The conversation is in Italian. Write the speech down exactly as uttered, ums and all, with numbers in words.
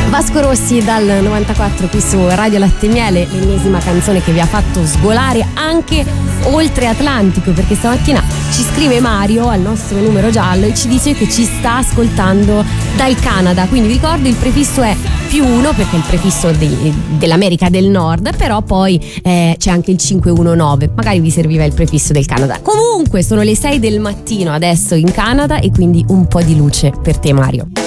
Vasco Rossi dal novantaquattro qui su Radio Latte e Miele, l'ennesima canzone che vi ha fatto svolare anche oltre Atlantico, perché stamattina ci scrive Mario al nostro numero giallo e ci dice che ci sta ascoltando dal Canada, quindi vi ricordo il prefisso è più uno perché è il prefisso di, dell'America del Nord, però poi eh, c'è anche il cinque uno nove, magari vi serviva il prefisso del Canada. Comunque sono le sei del mattino adesso in Canada e quindi un po' di luce per te, Mario.